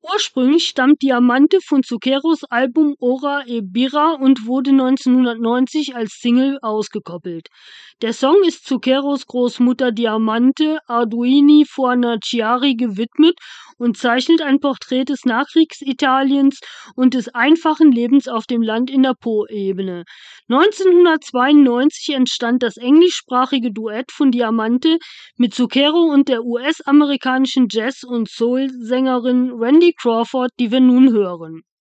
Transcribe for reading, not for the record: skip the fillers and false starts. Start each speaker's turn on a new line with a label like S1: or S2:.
S1: Ursprünglich stammt Diamante von Zuccheros Album Ora e Birra und wurde 1990 als Single ausgekoppelt. Der Song ist Zuccheros Großmutter Diamante Arduini Fornaciari gewidmet und zeichnet ein Porträt des Nachkriegsitaliens und des einfachen Lebens auf dem Land in der Po-Ebene. 1992 entstand das englischsprachige Duett von Diamante mit Zucchero und der US-amerikanischen Jazz- und Soul-Sängerin Randy Crawford, die wir nun hören.